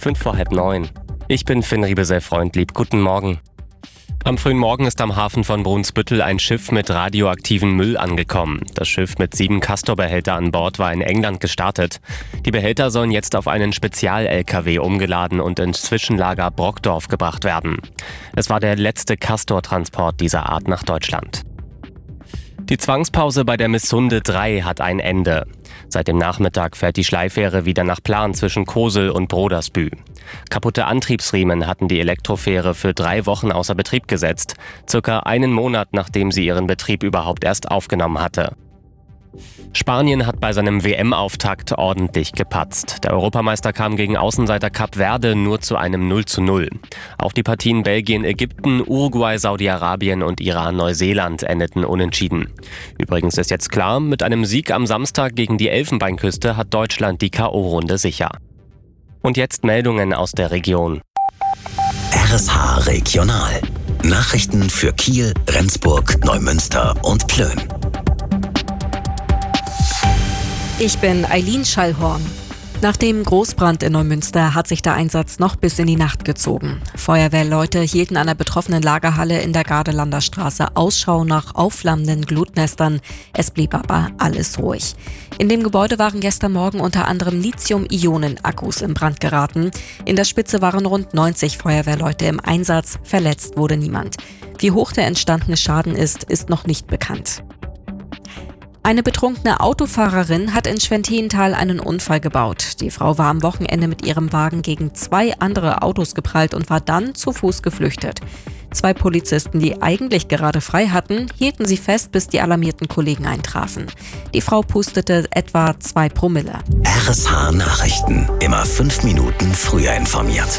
8:05. Ich bin Finn Riebesell-Freundlieb. Guten Morgen. Am frühen Morgen ist am Hafen von Brunsbüttel ein Schiff mit radioaktivem Müll angekommen. Das Schiff mit 7 Castor-Behälter an Bord war in England gestartet. Die Behälter sollen jetzt auf einen Spezial-LKW umgeladen und ins Zwischenlager Brockdorf gebracht werden. Es war der letzte Castor-Transport dieser Art nach Deutschland. Die Zwangspause bei der Missunde 3 hat ein Ende. Seit dem Nachmittag fährt die Schleifähre wieder nach Plan zwischen Kosel und Brodersbü. Kaputte Antriebsriemen hatten die Elektrofähre für 3 Wochen außer Betrieb gesetzt, circa einen Monat nachdem sie ihren Betrieb überhaupt erst aufgenommen hatte. Spanien hat bei seinem WM-Auftakt ordentlich gepatzt. Der Europameister kam gegen Außenseiter Kap Verde nur zu einem 0:0. Auch die Partien Belgien, Ägypten, Uruguay, Saudi-Arabien und Iran-Neuseeland endeten unentschieden. Übrigens ist jetzt klar, mit einem Sieg am Samstag gegen die Elfenbeinküste hat Deutschland die K.O.-Runde sicher. Und jetzt Meldungen aus der Region. RSH Regional. Nachrichten für Kiel, Rendsburg, Neumünster und Plön. Ich bin Eileen Schallhorn. Nach dem Großbrand in Neumünster hat sich der Einsatz noch bis in die Nacht gezogen. Feuerwehrleute hielten an der betroffenen Lagerhalle in der Gardelanda Straße Ausschau nach aufflammenden Glutnestern. Es blieb aber alles ruhig. In dem Gebäude waren gestern Morgen unter anderem Lithium-Ionen-Akkus in Brand geraten. In der Spitze waren rund 90 Feuerwehrleute im Einsatz. Verletzt wurde niemand. Wie hoch der entstandene Schaden ist noch nicht bekannt. Eine betrunkene Autofahrerin hat in Schwenteental einen Unfall gebaut. Die Frau war am Wochenende mit ihrem Wagen gegen 2 andere Autos geprallt und war dann zu Fuß geflüchtet. 2 Polizisten, die eigentlich gerade frei hatten, hielten sie fest, bis die alarmierten Kollegen eintrafen. Die Frau pustete etwa 2 Promille. RSH Nachrichten. Immer 5 Minuten früher informiert.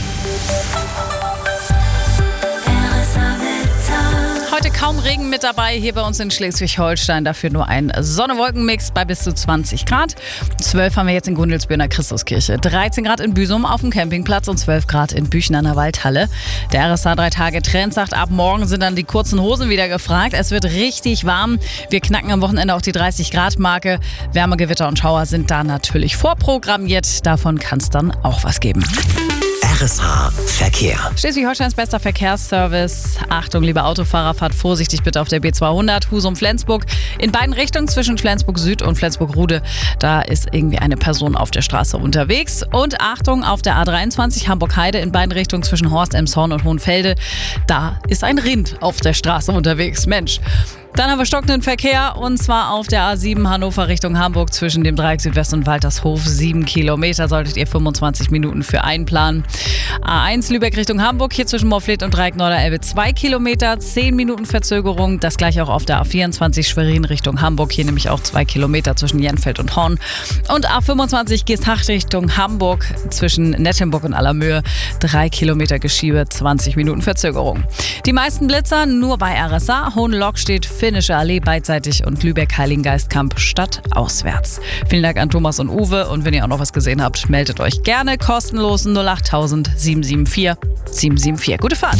Heute kaum Regen mit dabei, hier bei uns in Schleswig-Holstein. Dafür nur ein Sonne-Wolken-Mix bei bis zu 20 Grad. 12 haben wir jetzt in Gundelsbühr Christuskirche. 13 Grad in Büsum auf dem Campingplatz und 12 Grad in Büchen an der Waldhalle. Der RSH 3-Tage-Trend sagt, ab morgen sind dann die kurzen Hosen wieder gefragt. Es wird richtig warm. Wir knacken am Wochenende auch die 30-Grad-Marke. Wärmegewitter und Schauer sind da natürlich vorprogrammiert. Davon kann es dann auch was geben. RSH Verkehr. Schleswig-Holsteins bester Verkehrsservice. Achtung, liebe Autofahrer, fahrt vorsichtig bitte auf der B200 Husum-Flensburg. In beiden Richtungen zwischen Flensburg Süd und Flensburg-Rude. Da ist irgendwie eine Person auf der Straße unterwegs. Und Achtung, auf der A23 Hamburg-Heide in beiden Richtungen zwischen Horst, Emshorn und Hohenfelde. Da ist ein Rind auf der Straße unterwegs. Mensch. Dann haben wir stockenden Verkehr und zwar auf der A7 Hannover Richtung Hamburg zwischen dem Dreieck Südwest und Waltershof. 7 Kilometer solltet ihr 25 Minuten für einplanen. A1 Lübeck Richtung Hamburg, hier zwischen Morfleet und Dreieck Norderelbe 2 Kilometer, 10 Minuten Verzögerung. Das gleiche auch auf der A24 Schwerin Richtung Hamburg, hier nämlich auch 2 Kilometer zwischen Jenfeld und Horn. Und A25 Geesthacht Richtung Hamburg zwischen Nettenburg und Allermöhe 3 Kilometer Geschiebe, 20 Minuten Verzögerung. Die meisten Blitzer nur bei RSA. Hohenlock steht Finnische Allee beidseitig und Lübeck-Heiligengeistkamp stadtauswärts. Vielen Dank an Thomas und Uwe und wenn ihr auch noch was gesehen habt, meldet euch gerne kostenlos 08000 774 774. Gute Fahrt!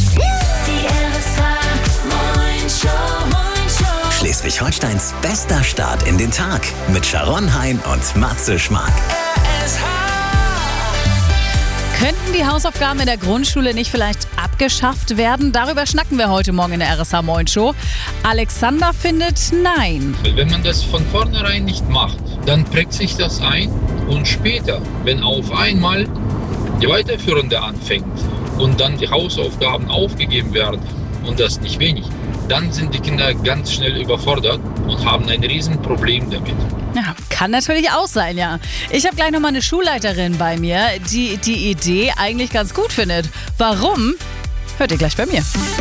Schleswig-Holsteins bester Start in den Tag mit Sharon Hein und Matze Schmark. Könnten die Hausaufgaben in der Grundschule nicht vielleicht abgeschafft werden? Darüber schnacken wir heute Morgen in der RSH Moin Show. Alexander findet nein. Wenn man das von vornherein nicht macht, dann prägt sich das ein und später, wenn auf einmal die Weiterführende anfängt und dann die Hausaufgaben aufgegeben werden und das nicht wenig, dann sind die Kinder ganz schnell überfordert und haben ein Riesenproblem damit. Ja, kann natürlich auch sein, ja. Ich habe gleich noch mal eine Schulleiterin bei mir, die die Idee eigentlich ganz gut findet. Warum? Hört ihr gleich bei mir.